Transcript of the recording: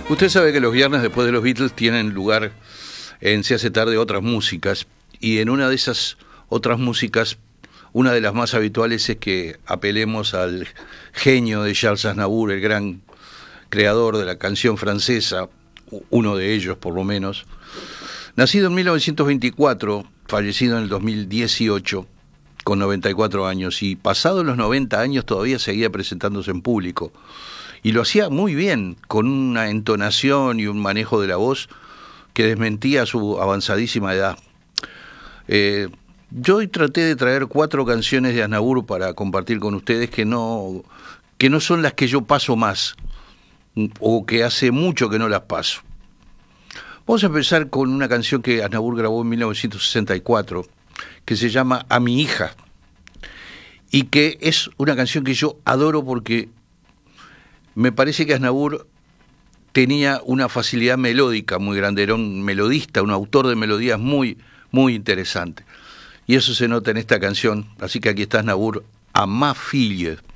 Usted sabe que los viernes después de los Beatles tienen lugar en Se hace tarde otras músicas, y en una de esas otras músicas, una de las más habituales es que apelemos al genio de Charles Aznavour, el gran creador de la canción francesa, uno de ellos por lo menos. Nacido en 1924, fallecido en el 2018, con 94 años, y pasado los 90 años todavía seguía presentándose en público. Y lo hacía muy bien, con una entonación y un manejo de la voz que desmentía su avanzadísima edad. Yo hoy traté de traer 4 canciones de Aznavour para compartir con ustedes que no son las que yo paso más, o que hace mucho que no las paso. Vamos a empezar con una canción que Aznavour grabó en 1964, que se llama A mi hija, y que es una canción que yo adoro porque me parece que Aznavour tenía una facilidad melódica muy grande, era un melodista, un autor de melodías muy, muy interesante. Y eso se nota en esta canción, así que aquí está Aznavour, A ma fille.